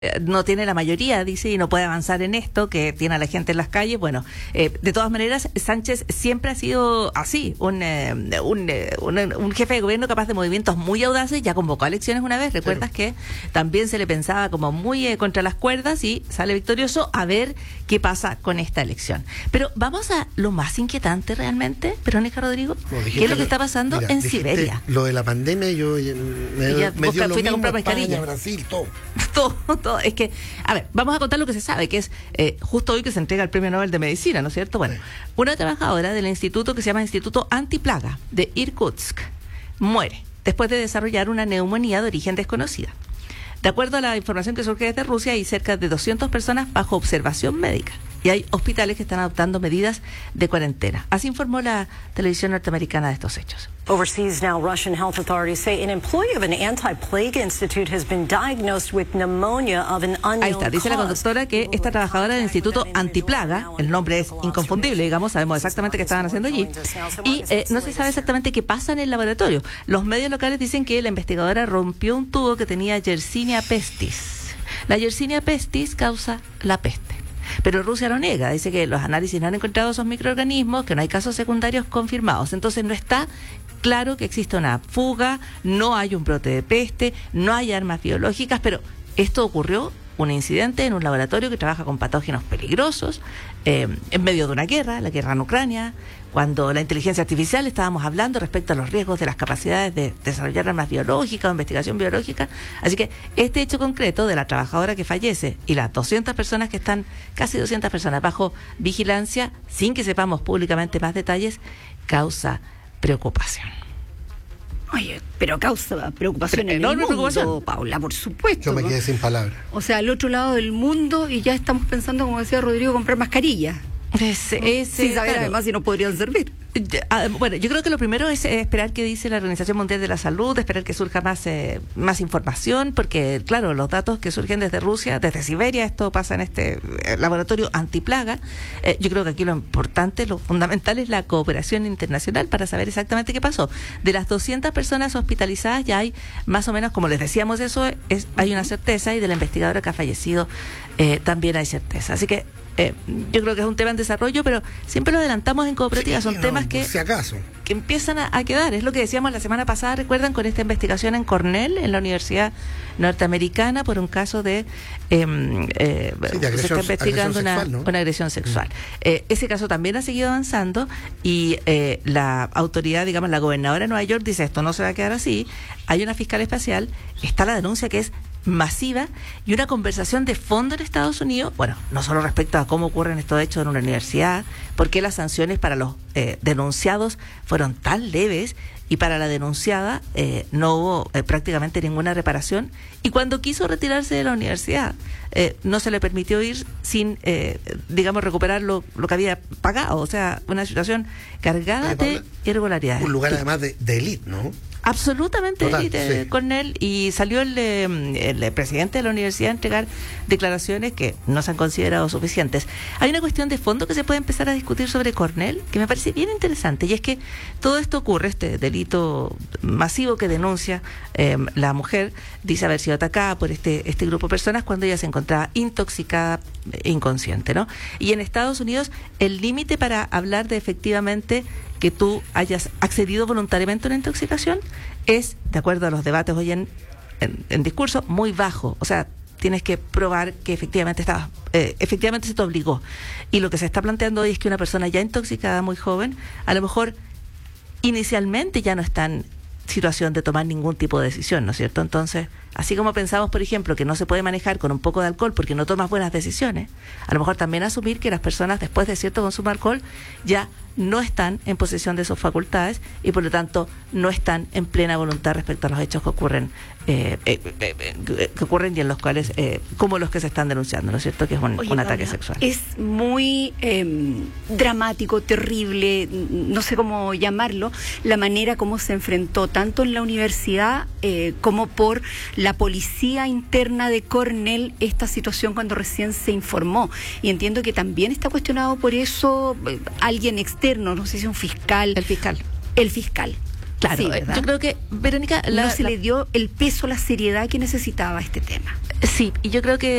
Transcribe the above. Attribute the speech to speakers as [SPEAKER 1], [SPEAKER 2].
[SPEAKER 1] no tiene la mayoría, dice, y no puede avanzar en esto, que tiene a la gente en las calles. Bueno, de todas maneras, Sánchez siempre ha sido así, un jefe de gobierno capaz de movimientos muy audaces. Ya convocó a elecciones una vez, ¿recuerdas? Sí. Que también se le pensaba como muy contra las cuerdas y sale victorioso. A ver qué pasa con esta elección. Pero vamos a lo más inquietante realmente, Verónica Rodrigo, ¿qué es lo que está pasando en Siberia?
[SPEAKER 2] Lo de la pandemia, yo me dio lo mismo, España, Brasil,
[SPEAKER 1] todo. Es que, a ver, vamos a contar lo que se sabe, que es justo hoy que se entrega el Premio Nobel de Medicina, ¿no es cierto? Bueno, una trabajadora del instituto que se llama Instituto Antiplaga de Irkutsk muere después de desarrollar una neumonía de origen desconocida. De acuerdo a la información que surge desde Rusia, hay cerca de 200 personas bajo observación médica y hay hospitales que están adoptando medidas de cuarentena. Así informó la televisión norteamericana de estos hechos.
[SPEAKER 3] Overseas now, Russian health authorities say an employee of an anti-plague institute has been diagnosed with pneumonia of an unknown cause.
[SPEAKER 1] Ahí está, dice la conductora que esta trabajadora del Instituto Antiplaga, el nombre es inconfundible, digamos, sabemos exactamente qué estaban haciendo allí, y no se sabe exactamente qué pasa en el laboratorio. Los medios locales dicen que la investigadora rompió un tubo que tenía Yersinia pestis. La Yersinia pestis causa la peste. Pero Rusia lo niega, dice que los análisis no han encontrado esos microorganismos, que no hay casos secundarios confirmados. Entonces no está claro que exista una fuga, no hay un brote de peste, no hay armas biológicas, pero esto ocurrió, un incidente en un laboratorio que trabaja con patógenos peligrosos, en medio de una guerra, la guerra en Ucrania, cuando la inteligencia artificial estábamos hablando respecto a los riesgos de las capacidades de desarrollar armas biológicas o investigación biológica. Así que este hecho concreto de la trabajadora que fallece y las 200 personas que están, casi 200 personas bajo vigilancia, sin que sepamos públicamente más detalles, causa preocupación.
[SPEAKER 4] Oye, pero causa preocupación en el mundo, Paula, por supuesto.
[SPEAKER 2] Yo me quedé sin palabras.
[SPEAKER 4] O sea, al otro lado del mundo, y ya estamos pensando, como decía Rodrigo, comprar mascarillas. Sin saber además si no podrían servir.
[SPEAKER 1] Bueno, yo creo que lo primero es esperar qué dice la Organización Mundial de la Salud, esperar que surja más información, porque claro, los datos que surgen desde Rusia, desde Siberia, esto pasa en este laboratorio antiplaga. Yo creo que aquí lo importante, lo fundamental es la cooperación internacional para saber exactamente qué pasó. De las 200 personas hospitalizadas ya hay más o menos, como les decíamos, hay una certeza, y de la investigadora que ha fallecido también hay certeza. Así que yo creo que es un tema en desarrollo, pero siempre lo adelantamos en Cooperativa. Sí, son temas que empiezan a quedar. Es lo que decíamos la semana pasada, ¿recuerdan? Con esta investigación en Cornell, en la Universidad Norteamericana, por un caso de se está investigando una agresión sexual. Ese caso también ha seguido avanzando, y la autoridad, digamos, la gobernadora de Nueva York dice, esto no se va a quedar así. Hay una fiscal especial, está la denuncia que es masiva, y una conversación de fondo en Estados Unidos, bueno, no solo respecto a cómo ocurren estos hechos en una universidad, por qué las sanciones para los denunciados fueron tan leves, y para la denunciada no hubo prácticamente ninguna reparación, y cuando quiso retirarse de la universidad no se le permitió ir sin, digamos, recuperar lo que había pagado. O sea, una situación cargada de irregularidades.
[SPEAKER 2] Un lugar además de élite, ¿no?
[SPEAKER 1] Absolutamente élite, sí. Cornell, y salió el presidente de la universidad a entregar declaraciones que no se han considerado suficientes. Hay una cuestión de fondo que se puede empezar a discutir sobre Cornell, que me parece bien interesante, y es que todo esto ocurre, este delito masivo que denuncia la mujer, dice haber sido atacada por este grupo de personas cuando ella se encontraba intoxicada, inconsciente, ¿no? Y en Estados Unidos el límite para hablar de efectivamente que tú hayas accedido voluntariamente a una intoxicación es, de acuerdo a los debates hoy en discurso, muy bajo. O sea, tienes que probar que efectivamente se te obligó. Y lo que se está planteando hoy es que una persona ya intoxicada, muy joven, a lo mejor inicialmente ya no está en situación de tomar ningún tipo de decisión, ¿no es cierto? Entonces, así como pensamos, por ejemplo, que no se puede manejar con un poco de alcohol porque no tomas buenas decisiones, a lo mejor también asumir que las personas, después de cierto consumo de alcohol, ya no están en posesión de sus facultades y por lo tanto no están en plena voluntad respecto a los hechos que ocurren y en los cuales, como los que se están denunciando, ¿no es cierto? Que es un ataque sexual.
[SPEAKER 4] Es muy dramático, terrible, no sé cómo llamarlo, la manera como se enfrentó tanto en la universidad como por la policía interna de Cornell esta situación cuando recién se informó. Y entiendo que también está cuestionado por eso alguien externo, no sé si un fiscal.
[SPEAKER 1] El fiscal. Claro,
[SPEAKER 4] Sí,
[SPEAKER 1] yo creo que, Verónica...
[SPEAKER 4] no se le dio el peso, la seriedad que necesitaba este tema.
[SPEAKER 1] Sí, y yo creo que